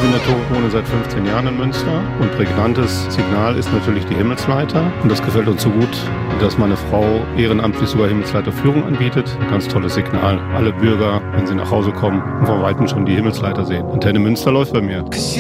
bin der Tore, wohne seit 15 Jahren in Münster und prägnantes Signal ist natürlich die Himmelsleiter. Und das gefällt uns so gut, dass meine Frau ehrenamtlich sogar Himmelsleiterführung anbietet. Ganz tolles Signal. Alle Bürger, wenn sie nach Hause kommen, von Weitem schon die Himmelsleiter sehen. Antenne Münster läuft bei mir.